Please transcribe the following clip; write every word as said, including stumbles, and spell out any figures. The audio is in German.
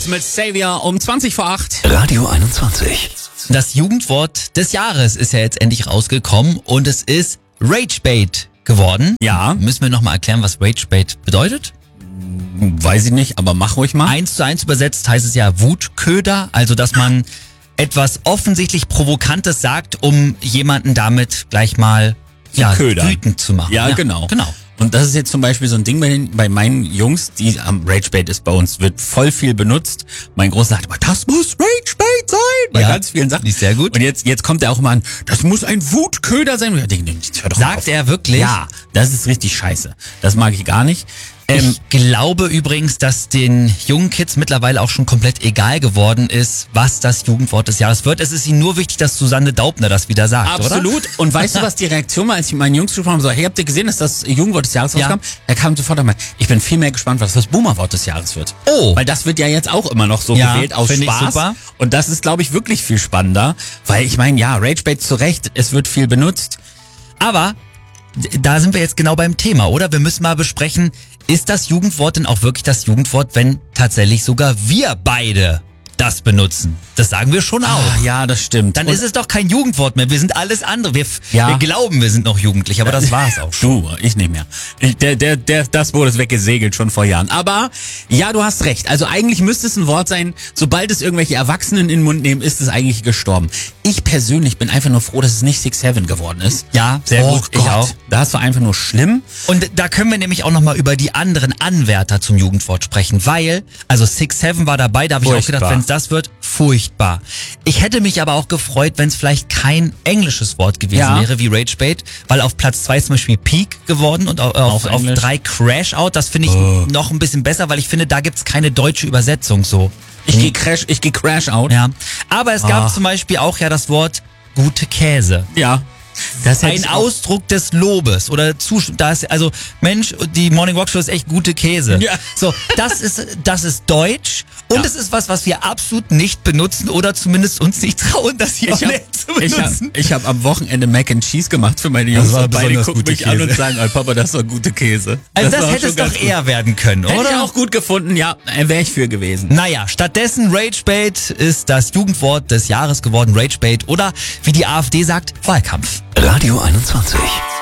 Schwarz mit Savior um zwanzig vor acht. Radio einundzwanzig. Das Jugendwort des Jahres ist ja jetzt endlich rausgekommen und es ist Ragebait geworden. Ja. Müssen wir nochmal erklären, was Ragebait bedeutet? Weiß ich nicht, aber mach ruhig mal. Eins zu eins übersetzt heißt es ja Wutköder, also dass man etwas offensichtlich Provokantes sagt, um jemanden damit gleich mal ja, ködern. wütend zu machen. Ja, genau. genau. Und das ist jetzt zum Beispiel so ein Ding bei, den, bei meinen Jungs, die am Ragebait ist bei uns, wird voll viel benutzt. Mein Großer sagt immer, das muss Ragebait sein, bei Ja, ganz vielen Sachen. die ist sehr gut. Und jetzt, jetzt kommt er auch immer an, das muss ein Wutköder sein. Und ich denke, hör doch mal Sagt auf. er wirklich? Ja, das ist richtig scheiße. Das mag ich gar nicht. Ähm, Ich glaube übrigens, dass den jungen Kids mittlerweile auch schon komplett egal geworden ist, was das Jugendwort des Jahres wird. Es ist ihnen nur wichtig, dass Susanne Daubner das wieder sagt, Absolut. oder? Und weißt du, was die Reaktion war, als ich mit meinen Jungs gesprochen habe? So, hey, habt ihr gesehen, dass das Jugendwort des Jahres Ja. rauskam? Er kam sofort einmal, ich bin viel mehr gespannt, was das Boomerwort des Jahres wird. Oh. Weil das wird ja jetzt auch immer noch so Ja, gewählt aus finde ich Spaß. super. Und das ist, glaube ich, wirklich viel spannender. Weil ich meine, ja, Ragebait zu Recht, es wird viel benutzt. Aber d- da sind wir jetzt genau beim Thema, oder? Wir müssen mal besprechen, ist das Jugendwort denn auch wirklich das Jugendwort, wenn tatsächlich sogar wir beide das benutzen? Das sagen wir schon auch. Ah, ja, das stimmt. Dann Und- ist es doch kein Jugendwort mehr. Wir sind alles andere. Wir, f- Ja. wir glauben, wir sind noch jugendlich, aber das war's auch schon. Du, ich nicht mehr. Ich, der, der, der, das Boot ist weggesegelt schon vor Jahren. Aber ja, du hast recht. Also eigentlich müsste es ein Wort sein, sobald es irgendwelche Erwachsenen in den Mund nehmen, ist es eigentlich gestorben. Ich persönlich bin einfach nur froh, dass es nicht Six Seven geworden ist. Ja, sehr oh gut. Ich Gott, auch. Das war einfach nur schlimm. Und da können wir nämlich auch nochmal über die anderen Anwärter zum Jugendwort sprechen, weil, also Six Seven war dabei, da habe ich auch Furchtbar. gedacht, wenn es das wird, furchtbar. Ich hätte mich aber auch gefreut, wenn es vielleicht kein englisches Wort gewesen Ja. wäre wie Ragebait, weil auf Platz zwei ist zum Beispiel Peak geworden und auf, auf, auf Englisch. drei Crash Out. Das finde ich Oh. noch ein bisschen besser, weil ich finde, da gibt's keine deutsche Übersetzung so. Ich geh crash, ich geh crash out. Ja. Aber es gab Ah. zum Beispiel auch ja das Wort gute Käse. Ja. Das hätte Ein ich auch- Ausdruck des Lobes oder Zustimmung. Da ist also Mensch, die Morning Walk Show ist echt gute Käse. Ja. So, das ist das ist deutsch und Ja. es ist was, was wir absolut nicht benutzen oder zumindest uns nicht trauen, das hier Ich habe zu ich hab, benutzen. ich hab am Wochenende Mac and Cheese gemacht für meine Jungs. war und beide besonders gucken gute mich an Käse. und sagen, oh, Papa, das war gute Käse. Also das, war hätte schon es doch ganz gut. eher werden können, Hätte ich oder? auch gut gefunden, ja, wäre ich für gewesen. Naja, stattdessen Ragebait ist das Jugendwort des Jahres geworden, Ragebait oder wie die AfD sagt, Wahlkampf. Radio einundzwanzig.